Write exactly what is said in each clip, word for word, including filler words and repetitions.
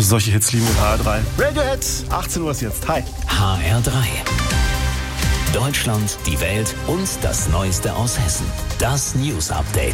Solche Hits lieben wir H R drei. Radiohead, achtzehn Uhr ist jetzt. Hi. H R drei. Deutschland, die Welt und das Neueste aus Hessen. Das News Update.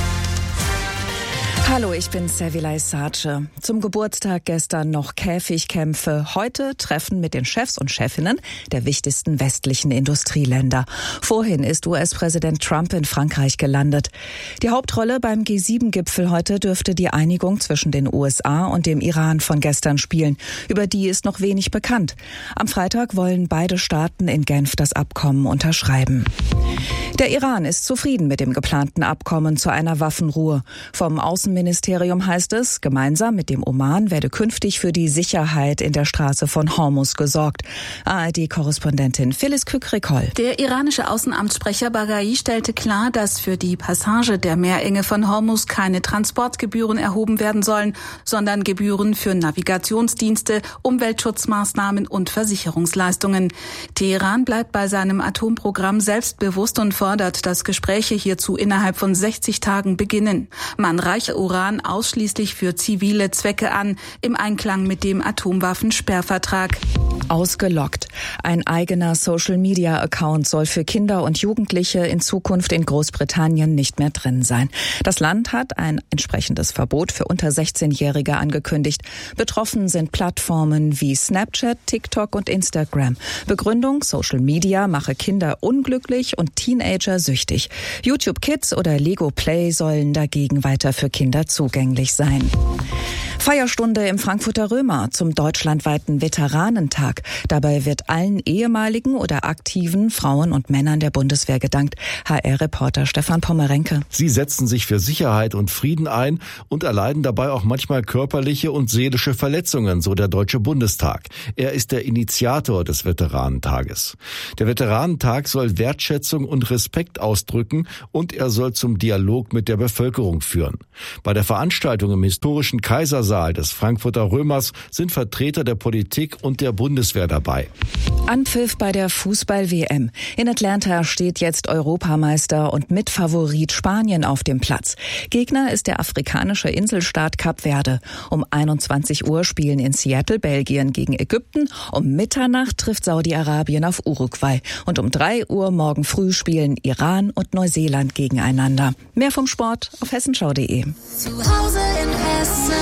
Hallo, ich bin Sevilay Sace. Zum Geburtstag gestern noch Käfigkämpfe. Heute Treffen mit den Chefs und Chefinnen der wichtigsten westlichen Industrieländer. Vorhin ist U S-Präsident Trump in Frankreich gelandet. Die Hauptrolle beim G sieben Gipfel heute dürfte die Einigung zwischen den U S A und dem Iran von gestern spielen. Über die ist noch wenig bekannt. Am Freitag wollen beide Staaten in Genf das Abkommen unterschreiben. Der Iran ist zufrieden mit dem geplanten Abkommen zu einer Waffenruhe. Vom Außenministerium heißt es, gemeinsam mit dem Oman werde künftig für die Sicherheit in der Straße von Hormuz gesorgt. A R D-Korrespondentin Phyllis Kück-Rekoll. Der iranische Außenamtssprecher Baghai stellte klar, dass für die Passage der Meerenge von Hormuz keine Transportgebühren erhoben werden sollen, sondern Gebühren für Navigationsdienste, Umweltschutzmaßnahmen und Versicherungsleistungen. Teheran bleibt bei seinem Atomprogramm selbstbewusst und fordert, dass Gespräche hierzu innerhalb von sechzig Tagen beginnen. Man reiche Uran ausschließlich für zivile Zwecke an, im Einklang mit dem Atomwaffensperrvertrag. Ausgelockt. Ein eigener Social-Media-Account soll für Kinder und Jugendliche in Zukunft in Großbritannien nicht mehr drin sein. Das Land hat ein entsprechendes Verbot für unter sechzehnjährige angekündigt. Betroffen sind Plattformen wie Snapchat, TikTok und Instagram. Begründung: Social Media mache Kinder unglücklich und Teenager süchtig. YouTube Kids oder Lego Play sollen dagegen weiter für Kinder zugänglich sein. Feierstunde im Frankfurter Römer zum deutschlandweiten Veteranentag. Dabei wird allen ehemaligen oder aktiven Frauen und Männern der Bundeswehr gedankt. H R-Reporter Stefan Pommerenke. Sie setzen sich für Sicherheit und Frieden ein und erleiden dabei auch manchmal körperliche und seelische Verletzungen, so der Deutsche Bundestag. Er ist der Initiator des Veteranentages. Der Veteranentag soll Wertschätzung und Respekt ausdrücken und er soll zum Dialog mit der Bevölkerung führen. Bei der Veranstaltung im historischen Kaisersaal des Frankfurter Römers sind Vertreter der Politik und der Bundeswehr dabei. Anpfiff bei der Fußball-W M. In Atlanta steht jetzt Europameister und Mitfavorit Spanien auf dem Platz. Gegner ist der afrikanische Inselstaat Kap Verde. Um einundzwanzig Uhr spielen in Seattle Belgien gegen Ägypten. Um Mitternacht trifft Saudi-Arabien auf Uruguay. Und um drei Uhr morgen früh spielen Iran und Neuseeland gegeneinander. Mehr vom Sport auf hessenschau punkt de. Zu Hause in Hessen.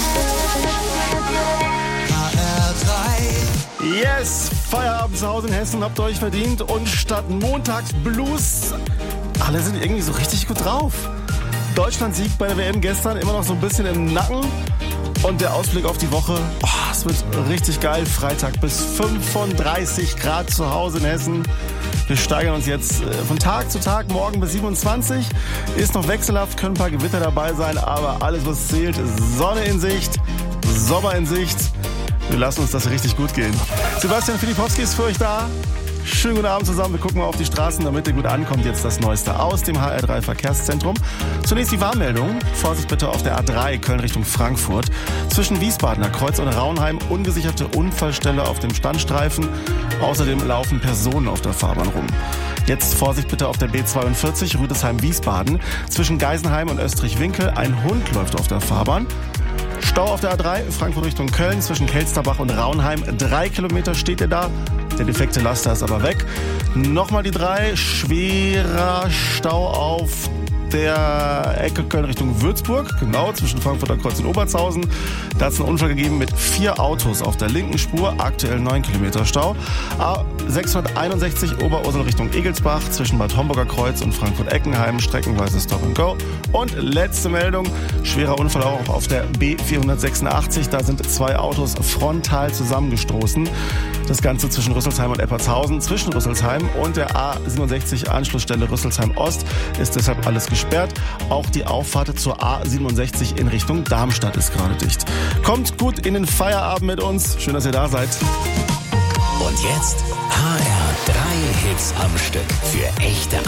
H R drei. Yes, Feierabend zu Hause in Hessen habt ihr euch verdient. Und statt Montagsblues, alle sind irgendwie so richtig gut drauf. Deutschland siegt bei der W M gestern, immer noch so ein bisschen im Nacken. Und der Ausblick auf die Woche, oh, es wird richtig geil. Freitag bis fünfunddreißig Grad zu Hause in Hessen. Wir steigern uns jetzt von Tag zu Tag, morgen bis siebenundzwanzig. Ist noch wechselhaft, können ein paar Gewitter dabei sein, aber alles, was zählt, ist Sonne in Sicht, Sommer in Sicht. Wir lassen uns das richtig gut gehen. Sebastian Filipowski ist für euch da. Schönen guten Abend zusammen. Wir gucken mal auf die Straßen, damit ihr gut ankommt. Jetzt das Neueste aus dem H R drei Verkehrszentrum. Zunächst die Warnmeldung. Vorsicht bitte auf der A drei Köln Richtung Frankfurt. Zwischen Wiesbadener Kreuz und Raunheim ungesicherte Unfallstelle auf dem Standstreifen. Außerdem laufen Personen auf der Fahrbahn rum. Jetzt Vorsicht bitte auf der B zweiundvierzig Rüdesheim-Wiesbaden. Zwischen Geisenheim und Österreich-Winkel. Ein Hund läuft auf der Fahrbahn. Stau auf der A drei, Frankfurt Richtung Köln, zwischen Kelsterbach und Raunheim. Drei Kilometer steht ihr da. Der defekte Laster ist aber weg. Nochmal die drei, schwerer Stau auf der Ecke Köln Richtung Würzburg, genau, zwischen Frankfurter Kreuz und Obertshausen. Da hat es einen Unfall gegeben mit vier Autos auf der linken Spur, aktuell neun Kilometer Stau. A sechshunderteinundsechzig Oberursel Richtung Egelsbach, zwischen Bad Homburger Kreuz und Frankfurt-Eckenheim, streckenweise Stop and Go. Und letzte Meldung, schwerer Unfall auch auf der B vierhundertsechsundachtzig, da sind zwei Autos frontal zusammengestoßen. Das Ganze zwischen Rüsselsheim und Eppertshausen, zwischen Rüsselsheim und der A siebenundsechzig Anschlussstelle Rüsselsheim Ost ist deshalb alles gesperrt. Auch die Auffahrt zur A siebenundsechzig in Richtung Darmstadt ist gerade dicht. Kommt gut in den Feierabend mit uns. Schön, dass ihr da seid. Und jetzt H R drei Hits am Stück für echte